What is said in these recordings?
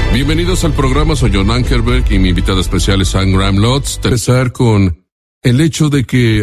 Bienvenidos al programa, soy John Ankerberg y mi invitada especial es Anne Graham Lotz. Empezar con el hecho de que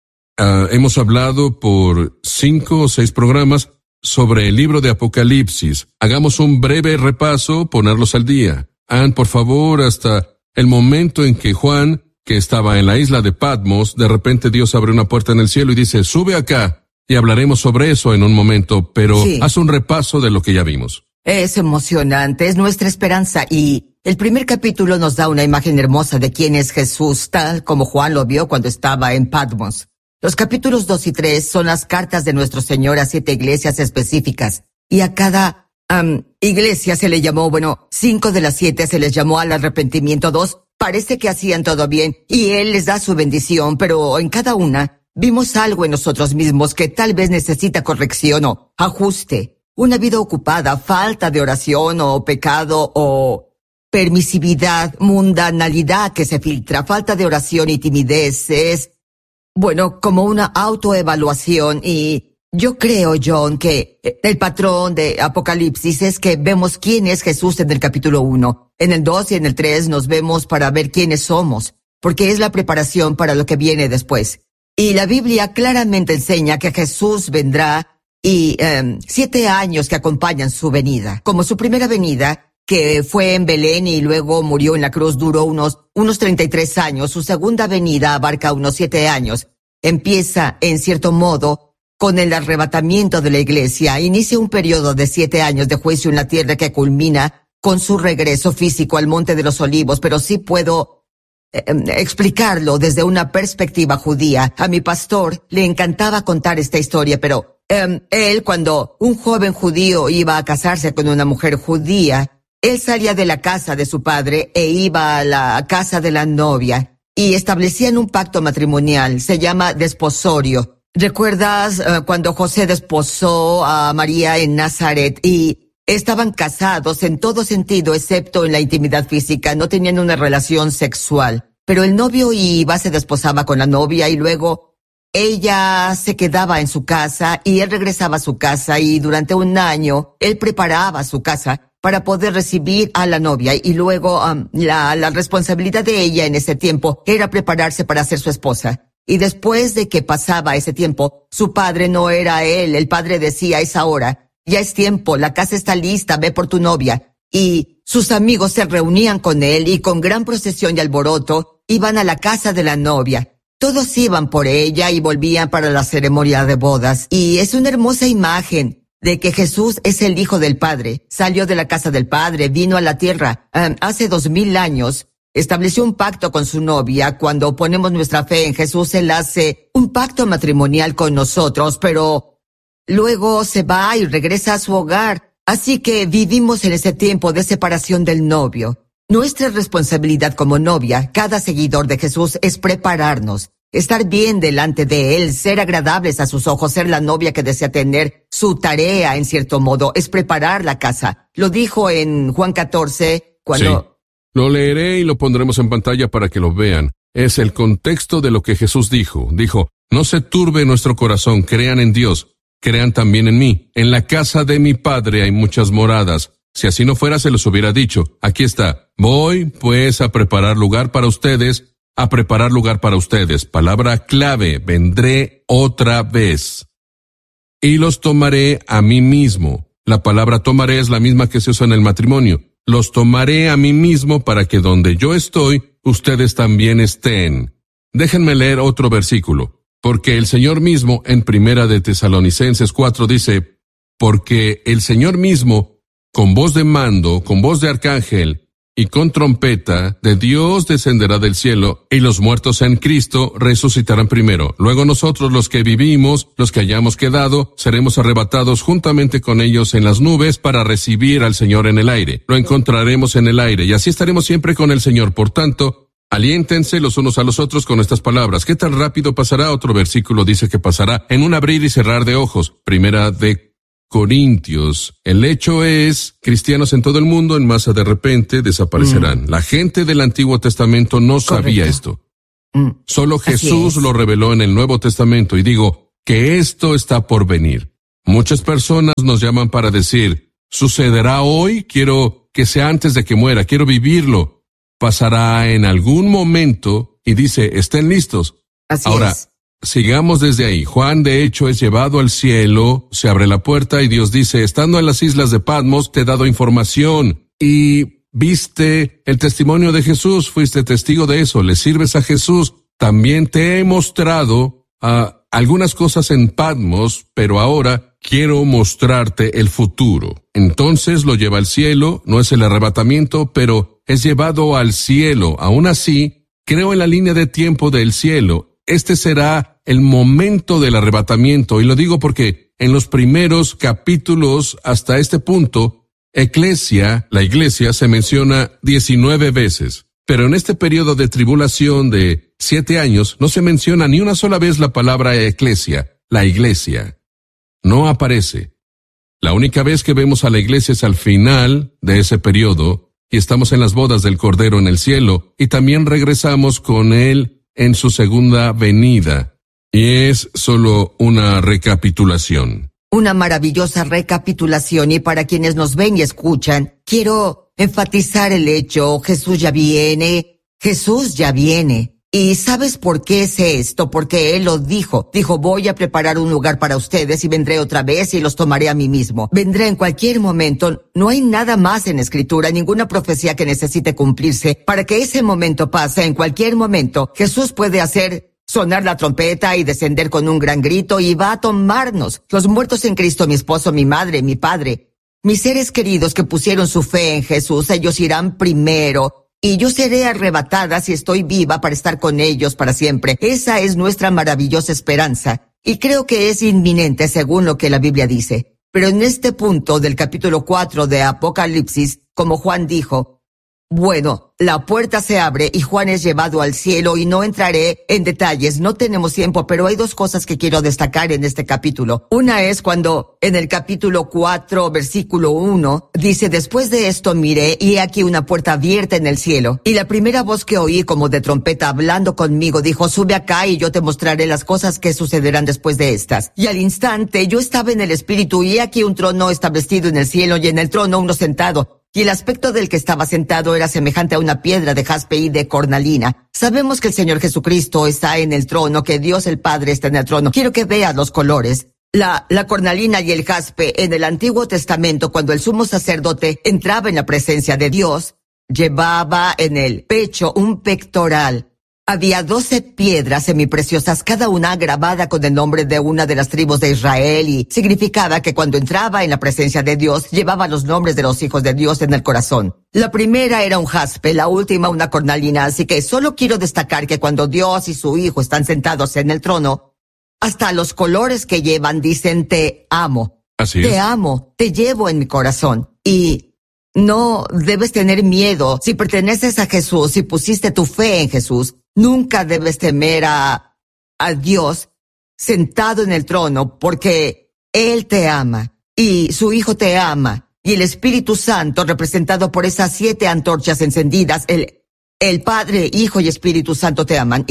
hemos hablado por 5 o 6 programas sobre el libro de Apocalipsis. Hagamos un breve repaso, ponerlos al día. Anne, por favor, hasta el momento en que Juan, que estaba en la isla de Patmos, de repente Dios abre una puerta en el cielo y dice, sube acá, y hablaremos sobre eso en un momento, pero sí, haz un repaso de lo que ya vimos. Es emocionante, es nuestra esperanza y el primer capítulo nos da una imagen hermosa de quién es Jesús, tal como Juan lo vio cuando estaba en Patmos. Los capítulos 2 y 3 son las cartas de nuestro Señor a 7 iglesias específicas y a cada iglesia se le llamó, 5 de las 7 se les llamó al arrepentimiento, 2 parece que hacían todo bien y Él les da su bendición, pero en cada una vimos algo en nosotros mismos que tal vez necesita corrección o ajuste. Una vida ocupada, falta de oración o pecado o permisividad, mundanalidad que se filtra, falta de oración y timidez es, como una autoevaluación y yo creo, John, que el patrón de Apocalipsis es que vemos quién es Jesús en el capítulo 1. En el 2 y en el 3 nos vemos para ver quiénes somos, porque es la preparación para lo que viene después. Y la Biblia claramente enseña que Jesús vendrá y 7 años que acompañan su venida. Como su primera venida, que fue en Belén y luego murió en la cruz, duró unos 33 años. Su segunda venida abarca unos 7 años. Empieza, en cierto modo, con el arrebatamiento de la iglesia. Inicia un periodo de 7 años de juicio en la tierra que culmina con su regreso físico al Monte de los Olivos, pero sí puedo explicarlo desde una perspectiva judía. A mi pastor le encantaba contar esta historia, pero él, cuando un joven judío iba a casarse con una mujer judía, él salía de la casa de su padre e iba a la casa de la novia y establecían un pacto matrimonial, se llama desposorio. ¿Recuerdas cuando José desposó a María en Nazaret y estaban casados en todo sentido excepto en la intimidad física, no tenían una relación sexual? Pero el novio iba, se desposaba con la novia y luego ella se quedaba en su casa y él regresaba a su casa y durante un año él preparaba su casa para poder recibir a la novia y luego la responsabilidad de ella en ese tiempo era prepararse para ser su esposa. Y después de que pasaba ese tiempo, su padre no era él, el padre decía, es ahora, ya es tiempo, la casa está lista, ve por tu novia. Y sus amigos se reunían con él y con gran procesión y alboroto iban a la casa de la novia. Todos iban por ella y volvían para la ceremonia de bodas. Y es una hermosa imagen de que Jesús es el Hijo del Padre. Salió de la casa del Padre, vino a la tierra hace 2000 años. Estableció un pacto con su novia. Cuando ponemos nuestra fe en Jesús, Él hace un pacto matrimonial con nosotros, pero luego se va y regresa a su hogar. Así que vivimos en ese tiempo de separación del novio. Nuestra responsabilidad como novia, cada seguidor de Jesús, es prepararnos, estar bien delante de Él, ser agradables a sus ojos, ser la novia que desea tener. Su tarea, en cierto modo, es preparar la casa. Lo dijo en Juan 14, cuando... Sí. Lo leeré y lo pondremos en pantalla para que lo vean. Es el contexto de lo que Jesús dijo. Dijo, no se turbe nuestro corazón, crean en Dios, crean también en mí. En la casa de mi Padre hay muchas moradas. Si así no fuera, se los hubiera dicho. Aquí está. Voy, pues, a preparar lugar para ustedes, Palabra clave, vendré otra vez. Y los tomaré a mí mismo. La palabra tomaré es la misma que se usa en el matrimonio. Los tomaré a mí mismo para que donde yo estoy, ustedes también estén. Déjenme leer otro versículo. Porque el Señor mismo, en Primera de Tesalonicenses 4, dice, porque el Señor mismo, con voz de mando, con voz de arcángel y con trompeta de Dios descenderá del cielo, y los muertos en Cristo resucitarán primero. Luego nosotros, los que vivimos, los que hayamos quedado, seremos arrebatados juntamente con ellos en las nubes para recibir al Señor en el aire. Lo encontraremos en el aire, y así estaremos siempre con el Señor. Por tanto, aliéntense los unos a los otros con estas palabras. ¿Qué tan rápido pasará? Otro versículo dice que pasará en un abrir y cerrar de ojos. Primera de Corintios. El hecho es, cristianos en todo el mundo en masa de repente desaparecerán. La gente del Antiguo Testamento no sabía esto. Solo Jesús lo reveló en el Nuevo Testamento y digo que esto está por venir. Muchas personas nos llaman para decir, ¿sucederá hoy? Quiero que sea antes de que muera, quiero vivirlo. Pasará en algún momento y dice, estén listos. Así Ahora, es. sigamos desde ahí. Juan, de hecho, es llevado al cielo, se abre la puerta y Dios dice, estando en las islas de Patmos, te he dado información y viste el testimonio de Jesús, fuiste testigo de eso, le sirves a Jesús. También te he mostrado algunas cosas en Patmos, pero ahora quiero mostrarte el futuro. Entonces lo lleva al cielo, no es el arrebatamiento, pero es llevado al cielo. Aún así, creo en la línea de tiempo del cielo. Este será el momento del arrebatamiento, y lo digo porque en los primeros capítulos hasta este punto, la iglesia se menciona 19 veces. Pero en este periodo de tribulación de 7 años no se menciona ni una sola vez la palabra eclesia, la iglesia. No aparece. La única vez que vemos a la iglesia es al final de ese periodo, y estamos en las bodas del Cordero en el cielo, y también regresamos con él en su segunda venida. Y es solo una recapitulación. Una maravillosa recapitulación, y para quienes nos ven y escuchan, quiero enfatizar el hecho, Jesús ya viene, Jesús ya viene. ¿Y sabes por qué sé esto? Porque Él lo dijo. Dijo, voy a preparar un lugar para ustedes y vendré otra vez y los tomaré a mí mismo. Vendré en cualquier momento. No hay nada más en Escritura, ninguna profecía que necesite cumplirse. Para que ese momento pase, en cualquier momento, Jesús puede hacer sonar la trompeta y descender con un gran grito y va a tomarnos. Los muertos en Cristo, mi esposo, mi madre, mi padre, mis seres queridos que pusieron su fe en Jesús, ellos irán primero y yo seré arrebatada si estoy viva para estar con ellos para siempre. Esa es nuestra maravillosa esperanza y creo que es inminente según lo que la Biblia dice. Pero en este punto del capítulo 4 de Apocalipsis, como Juan dijo, bueno, la puerta se abre y Juan es llevado al cielo y no entraré en detalles, no tenemos tiempo, pero hay dos cosas que quiero destacar en este capítulo. Una es cuando en el capítulo 4, versículo 1, dice, después de esto miré y he aquí una puerta abierta en el cielo. Y la primera voz que oí como de trompeta hablando conmigo dijo, sube acá y yo te mostraré las cosas que sucederán después de estas. Y al instante yo estaba en el espíritu y he aquí un trono establecido en el cielo y en el trono uno sentado. Y el aspecto del que estaba sentado era semejante a una piedra de jaspe y de cornalina. Sabemos que el Señor Jesucristo está en el trono, que Dios el Padre está en el trono. Quiero que veas los colores. La cornalina y el jaspe en el Antiguo Testamento, cuando el sumo sacerdote entraba en la presencia de Dios, llevaba en el pecho un pectoral. Había 12 piedras semipreciosas, cada una grabada con el nombre de una de las tribus de Israel, y significaba que cuando entraba en la presencia de Dios, llevaba los nombres de los hijos de Dios en el corazón. La primera era un jaspe, la última una cornalina, así que solo quiero destacar que cuando Dios y su Hijo están sentados en el trono, hasta los colores que llevan dicen te amo. Así es. Te amo, te llevo en mi corazón. Y no debes tener miedo. Si perteneces a Jesús, si pusiste tu fe en Jesús, nunca debes temer a Dios sentado en el trono, porque Él te ama y su Hijo te ama. Y el Espíritu Santo, representado por esas 7 antorchas encendidas, el Padre, Hijo y Espíritu Santo te aman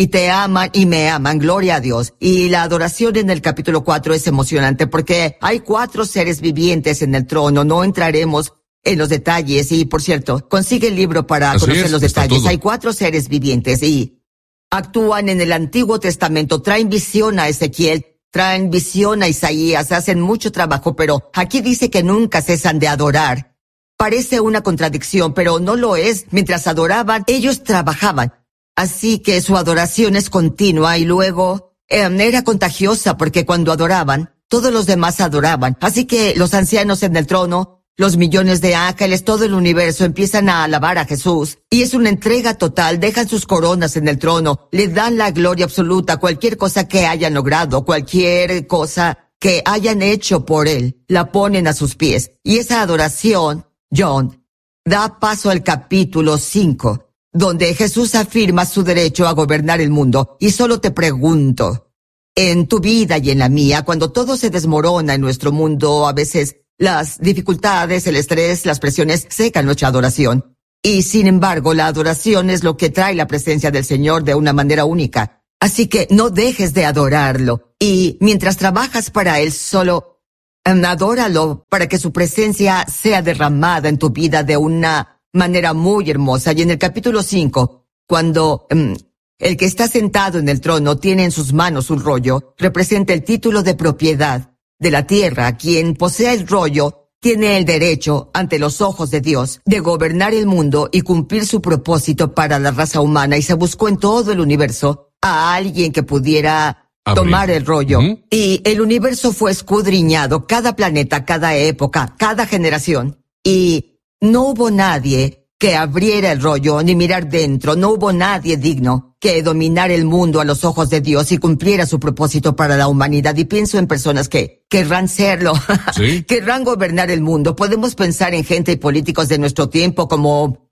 y me aman. Gloria a Dios. Y la adoración en el capítulo 4 es emocionante porque hay 4 seres vivientes en el trono. No entraremos en los detalles y, por cierto, consigue el libro para conocer los detalles. Hay 4 seres vivientes y actúan en el Antiguo Testamento, traen visión a Ezequiel, traen visión a Isaías, hacen mucho trabajo, pero aquí dice que nunca cesan de adorar. Parece una contradicción, pero no lo es. Mientras adoraban, ellos trabajaban. Así que su adoración es continua y luego era contagiosa porque cuando adoraban, todos los demás adoraban. Así que los ancianos en el trono, los millones de ángeles, todo el universo empiezan a alabar a Jesús. Y es una entrega total, dejan sus coronas en el trono, le dan la gloria absoluta, cualquier cosa que hayan logrado, cualquier cosa que hayan hecho por Él, la ponen a sus pies. Y esa adoración, John, da paso al capítulo 5, donde Jesús afirma su derecho a gobernar el mundo. Y solo te pregunto, en tu vida y en la mía, cuando todo se desmorona en nuestro mundo, a veces las dificultades, el estrés, las presiones secan nuestra adoración. Y sin embargo, la adoración es lo que trae la presencia del Señor de una manera única. Así que no dejes de adorarlo. Y mientras trabajas para Él, solo Adóralo para que su presencia sea derramada en tu vida de una manera muy hermosa. Y en el capítulo 5, cuando el que está sentado en el trono tiene en sus manos un rollo, representa el título de propiedad de la tierra. Quien posea el rollo tiene el derecho, ante los ojos de Dios, de gobernar el mundo y cumplir su propósito para la raza humana. Y se buscó en todo el universo a alguien que pudiera tomar el rollo. Y el universo fue escudriñado, cada planeta, cada época, cada generación. Y no hubo nadie que abriera el rollo ni mirar dentro. No hubo nadie digno que dominara el mundo a los ojos de Dios y cumpliera su propósito para la humanidad. Y pienso en personas que querrán serlo, ¿sí? Querrán gobernar el mundo. Podemos pensar en gente y políticos de nuestro tiempo como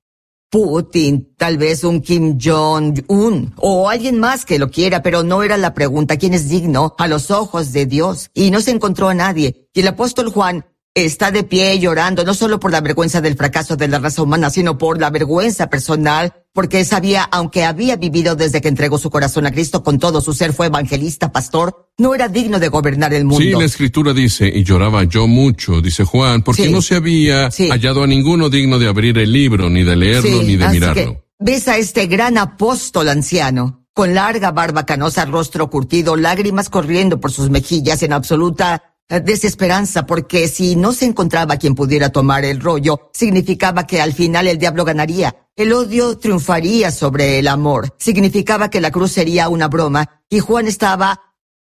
Putin, tal vez un Kim Jong-un o alguien más que lo quiera, pero no era la pregunta. ¿Quién es digno a los ojos de Dios? Y no se encontró a nadie. Y el apóstol Juan está de pie llorando, no solo por la vergüenza del fracaso de la raza humana, sino por la vergüenza personal, porque sabía, aunque había vivido desde que entregó su corazón a Cristo con todo su ser, fue evangelista, pastor, no era digno de gobernar el mundo. Sí, la Escritura dice, y lloraba yo mucho, dice Juan, porque no se había hallado a ninguno digno de abrir el libro, ni de leerlo, ni de mirarlo. Que ves a este gran apóstol anciano, con larga barba canosa, rostro curtido, lágrimas corriendo por sus mejillas en absoluta desesperanza, porque si no se encontraba quien pudiera tomar el rollo, significaba que al final el diablo ganaría. El odio triunfaría sobre el amor. Significaba que la cruz sería una broma, y Juan estaba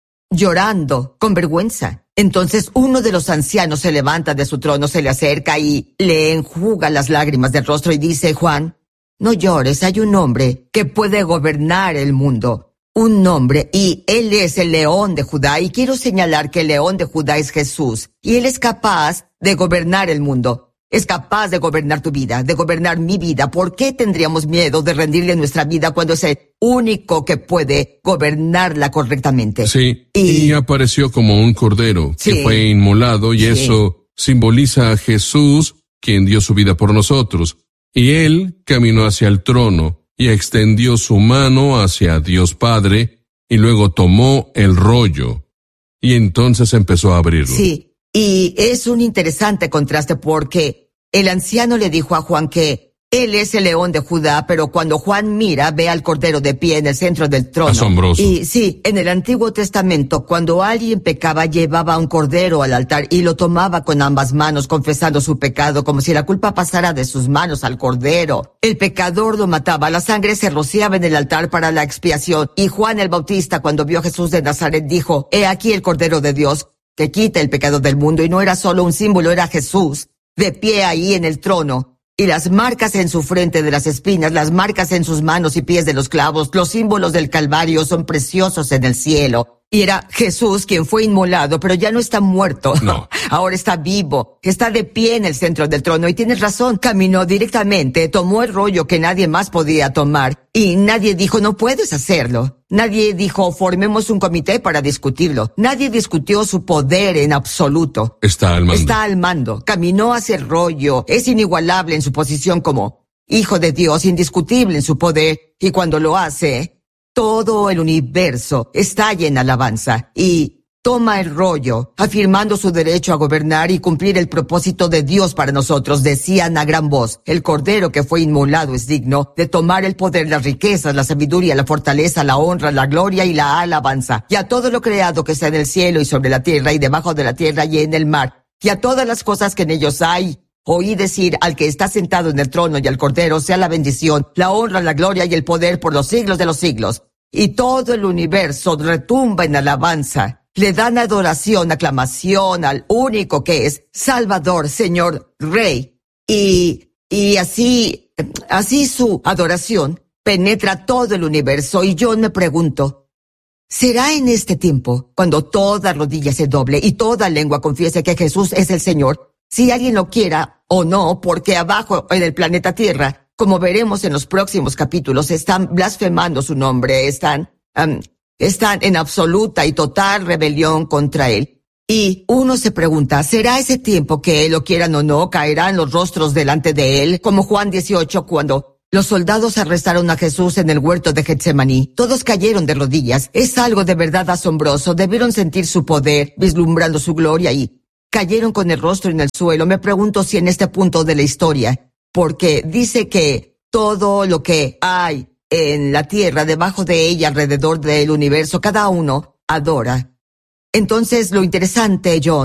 llorando con vergüenza. Entonces uno de los ancianos se levanta de su trono, se le acerca y le enjuga las lágrimas del rostro y dice: Juan, no llores, hay un hombre que puede gobernar el mundo. Un nombre, y él es el León de Judá, y quiero señalar que el León de Judá es Jesús, y él es capaz de gobernar el mundo, es capaz de gobernar tu vida, de gobernar mi vida. ¿Por qué tendríamos miedo de rendirle nuestra vida cuando es el único que puede gobernarla correctamente? Sí, y apareció como un cordero que fue inmolado, y eso simboliza a Jesús, quien dio su vida por nosotros, y él caminó hacia el trono, y extendió su mano hacia Dios Padre, y luego tomó el rollo, y entonces empezó a abrirlo. Sí, y es un interesante contraste porque el anciano le dijo a Juan que él es el León de Judá, pero cuando Juan mira, ve al Cordero de pie en el centro del trono. Asombroso. Y sí, en el Antiguo Testamento, cuando alguien pecaba, llevaba un cordero al altar y lo tomaba con ambas manos, confesando su pecado, como si la culpa pasara de sus manos al cordero. El pecador lo mataba, la sangre se rociaba en el altar para la expiación. Y Juan el Bautista, cuando vio a Jesús de Nazaret, dijo: He aquí el Cordero de Dios, que quita el pecado del mundo. Y no era solo un símbolo, era Jesús, de pie ahí en el trono. Y las marcas en su frente de las espinas, las marcas en sus manos y pies de los clavos, los símbolos del Calvario son preciosos en el cielo. Y era Jesús quien fue inmolado, pero ya no está muerto. No. Ahora está vivo, está de pie en el centro del trono. Y tienes razón, caminó directamente, tomó el rollo que nadie más podía tomar. Y nadie dijo: no puedes hacerlo. Nadie dijo: formemos un comité para discutirlo. Nadie discutió su poder en absoluto. Está al mando. Está al mando. Caminó hacia el rollo. Es inigualable en su posición como Hijo de Dios, indiscutible en su poder. Y cuando lo hace, todo el universo estalla en alabanza y toma el rollo, afirmando su derecho a gobernar y cumplir el propósito de Dios para nosotros. Decían a gran voz: el Cordero que fue inmolado es digno de tomar el poder, las riquezas, la sabiduría, la fortaleza, la honra, la gloria y la alabanza. Y a todo lo creado que está en el cielo y sobre la tierra y debajo de la tierra y en el mar, y a todas las cosas que en ellos hay. Oí decir al que está sentado en el trono y al Cordero sea la bendición, la honra, la gloria y el poder por los siglos de los siglos. Y todo el universo retumba en alabanza. Le dan adoración, aclamación al único que es Salvador, Señor, Rey. Y así su adoración penetra todo el universo. Y yo me pregunto, ¿será en este tiempo, cuando toda rodilla se doble y toda lengua confiese que Jesús es el Señor, si alguien lo quiera o no, porque abajo en el planeta Tierra, como veremos en los próximos capítulos, están blasfemando su nombre, están en absoluta y total rebelión contra él? Y uno se pregunta, ¿será ese tiempo que lo quieran o no, caerán los rostros delante de él? Como Juan 18, cuando los soldados arrestaron a Jesús en el huerto de Getsemaní. Todos cayeron de rodillas. Es algo de verdad asombroso. Debieron sentir su poder, vislumbrando su gloria, y cayeron con el rostro en el suelo. Me pregunto si en este punto de la historia, porque dice que todo lo que hay en la tierra, debajo de ella, alrededor del universo, cada uno adora. Entonces, lo interesante, John,